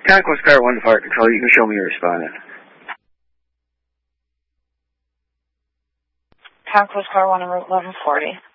Conquest Car 1 to Fire Control, you can show me your respondent. Conquest Car 1 on Route 1140.